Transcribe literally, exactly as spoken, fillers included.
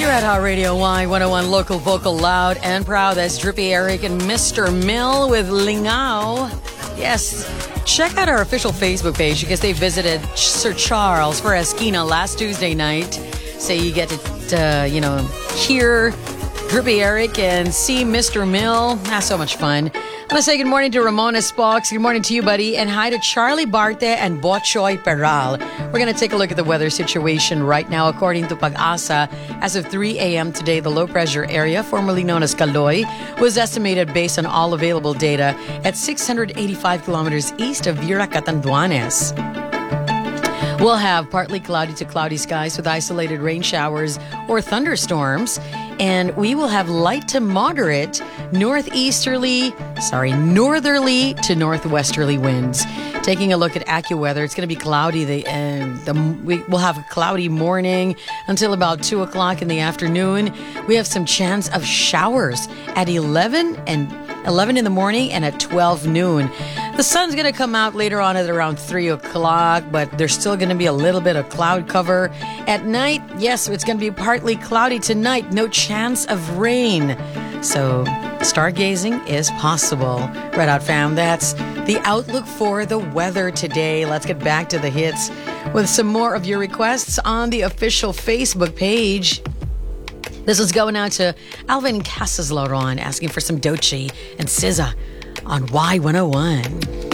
You're at Hot Radio Y one oh one Local Vocal Loud and Proud. That's Drippy Eric and Mister Mill with Lingao. Yes, check out our official Facebook page because they visited Sir Charles for Esquina last Tuesday night. So you get to, uh, you know, hear Drippy Eric and see Mister Mill. That's so much fun. I want to say good morning to Ramona Spox. Good morning to you, buddy. And hi to Charlie Barte and Bochoy Peral. We're going to take a look at the weather situation right now. According to Pag-asa, as of three a.m. today, the low-pressure area, formerly known as Caloy, was estimated based on all available data at six hundred eighty-five kilometers east of Vera Catanduanes. We'll have partly cloudy to cloudy skies with isolated rain showers or thunderstorms. And we will have light to moderate northeasterly, sorry, northerly to northwesterly winds. Taking a look at AccuWeather, it's going to be cloudy. The, uh, the, we will have a cloudy morning until about two o'clock in the afternoon. We have some chance of showers at eleven and eleven in the morning and at twelve noon. The sun's going to come out later on at around three o'clock, but there's still going to be a little bit of cloud cover. At night, yes, it's going to be partly cloudy tonight. No chance of rain. So stargazing is possible. Red Hot fam, that's the outlook for the weather today. Let's get back to the hits with some more of your requests on the official Facebook page. This one's going out to Alvin Casaslaron asking for some Doechii and S Z A on Y one oh one.